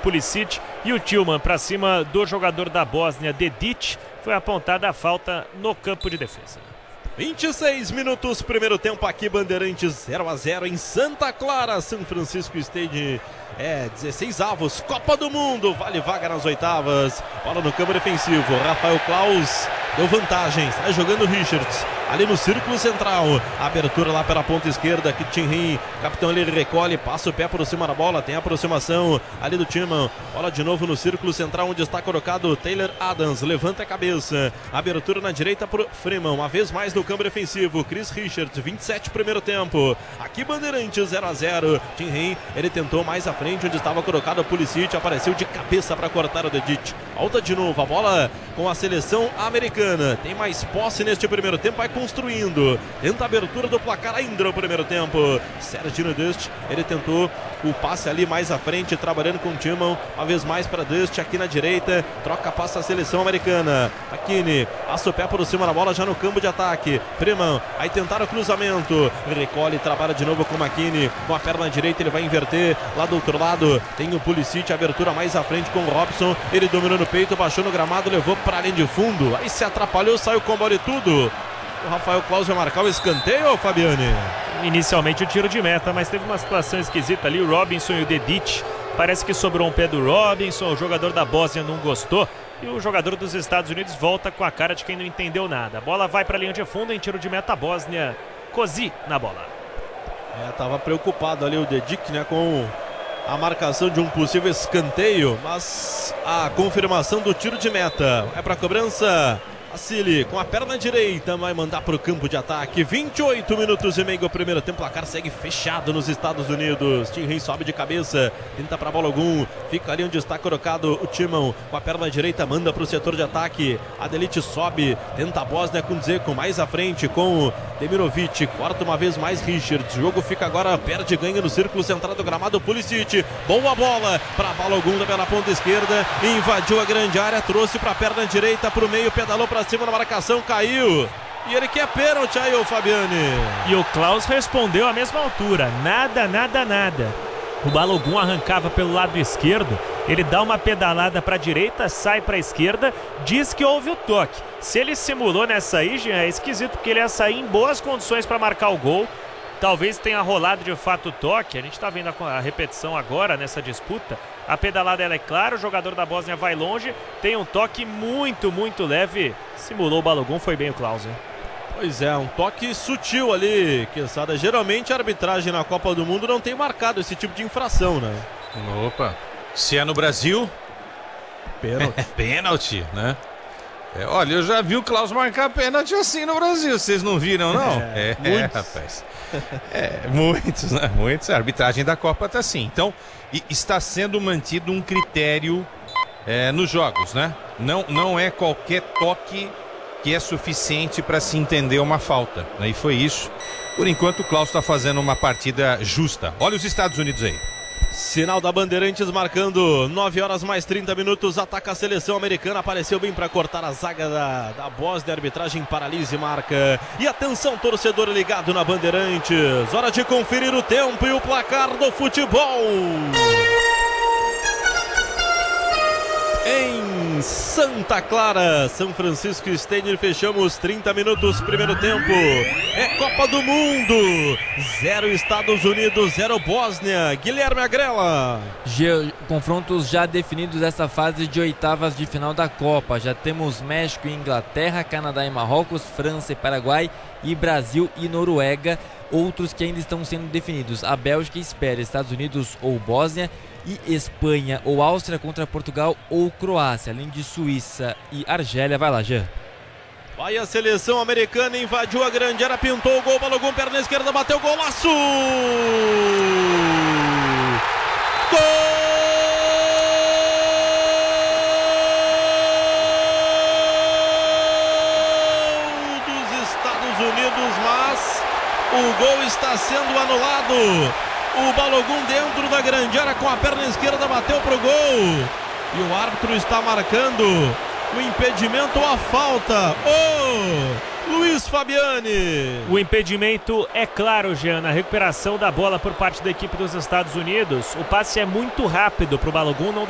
Pulisic e o Tillman para cima do jogador da Bósnia, Dedić. Foi apontada a falta no campo de defesa. 26 minutos, primeiro tempo aqui, Bandeirantes 0-0 em Santa Clara, São Francisco State. 16 avos, Copa do Mundo, vale vaga nas oitavas. Bola no campo defensivo, Rafael Claus deu vantagem, está jogando Richards ali no círculo central, abertura lá pela ponta esquerda, que Tim, capitão, ele recolhe, passa o pé por cima da bola, tem aproximação ali do Tillman, bola de novo no círculo central, onde está colocado Taylor Adams, levanta a cabeça, abertura na direita para Freeman, uma vez mais no campo defensivo, Chris Richards, 27 primeiro tempo, aqui Bandeirantes 0-0, Tim, ele tentou mais à frente, onde estava colocado o Pulisic, apareceu de cabeça para cortar o Dedić, volta de novo, a bola com a seleção americana, tem mais posse neste primeiro tempo, vai construindo, tenta a abertura do placar ainda no primeiro tempo, Serginho Dust, ele tentou o passe ali mais à frente, trabalhando com o Tillman, uma vez mais para Dust, aqui na direita, troca, passa a seleção americana, Aquini, passa o pé por cima da bola, já no campo de ataque, Freeman, aí tentaram o cruzamento, recolhe, trabalha de novo com o McKinney, com a perna direita, ele vai inverter, lá do outro lado, tem o Pulisic, abertura mais à frente com o Robson, ele dominou no peito, baixou no gramado, levou para a linha de fundo, aí se atrapalhou, saiu com bola e tudo. O Rafael Claus vai marcar o escanteio, Fabiane? Inicialmente o tiro de meta, mas teve uma situação esquisita ali, o Robinson e o Dedić, parece que sobrou um pé do Robinson, o jogador da Bósnia não gostou, e o jogador dos Estados Unidos volta com a cara de quem não entendeu nada. A bola vai para a linha de fundo, em tiro de meta, a Bósnia, Kosi na bola. Tava preocupado ali o Dedić, né, com a marcação de um possível escanteio, mas a confirmação do tiro de meta. É para a cobrança, Assili com a perna direita, vai mandar para o campo de ataque. 28 minutos e meio do primeiro tempo, o placar segue fechado nos Estados Unidos. Tim sobe de cabeça, tenta para Balogun, fica ali onde está colocado o Tillman, com a perna direita, manda para o setor de ataque. Adelite sobe, tenta a Bósnia com Dzeko, mais à frente com o Demirovic, corta uma vez mais Richards. O jogo fica agora, perde, ganha no círculo central do gramado, Pulisic, boa bola para Balogun pela ponta esquerda, invadiu a grande área, trouxe para a perna direita, para o meio, pedalou para cima na marcação, caiu. E ele quer pênalti aí, o Fabiane. E o Claus respondeu à mesma altura. Nada, nada, nada. O Balogun arrancava pelo lado esquerdo. Ele dá uma pedalada para a direita, sai para a esquerda, diz que houve o toque. Se ele simulou nessa aí, já é esquisito, porque ele ia sair em boas condições para marcar o gol. Talvez tenha rolado de fato o toque. A gente está vendo a repetição agora nessa disputa. A pedalada ela é clara, o jogador da Bósnia vai longe, tem um toque muito, muito leve. Simulou o Balogun, foi bem o Claus, hein? Pois é, um toque sutil ali, Quesada. Geralmente a arbitragem na Copa do Mundo não tem marcado esse tipo de infração, né? Opa, se é no Brasil, pênalti. Pênalti, né? Olha, eu já vi o Claus marcar pênalti assim no Brasil, vocês não viram, não? Muitos. Rapaz. Muitos, né? Muitos. A arbitragem da Copa tá assim. Então, está sendo mantido um critério nos jogos, né? Não é qualquer toque que é suficiente para se entender uma falta, né? E foi isso. Por enquanto, o Claus está fazendo uma partida justa. Olha os Estados Unidos aí. Sinal da Bandeirantes marcando 9 horas mais 30 minutos, ataca a seleção americana, apareceu bem para cortar a zaga da Bósnia, arbitragem paralisa e marca. E atenção, torcedor ligado na Bandeirantes, hora de conferir o tempo e o placar do futebol. Em Santa Clara, São Francisco State, fechamos 30 minutos, primeiro tempo. É Copa do Mundo, 0 Estados Unidos, 0 Bósnia. Guilherme Agrela. Confrontos já definidos dessa fase de oitavas de final da Copa. Já temos México e Inglaterra, Canadá e Marrocos, França e Paraguai e Brasil e Noruega. Outros que ainda estão sendo definidos. A Bélgica espera Estados Unidos ou Bósnia, e Espanha ou Áustria contra Portugal ou Croácia, além de Suíça e Argélia. Vai lá, Jean. Vai a seleção americana, invadiu a grande área, pintou o gol, Balogun, perna esquerda, bateu, golaço! Gol dos Estados Unidos, mas o gol está sendo anulado. O Balogun dentro da grande área com a perna esquerda bateu pro gol. E o árbitro está marcando o impedimento ou a falta. Luiz Fabiane. O impedimento é claro, Jean, na recuperação da bola por parte da equipe dos Estados Unidos. O passe é muito rápido pro Balogun, não dá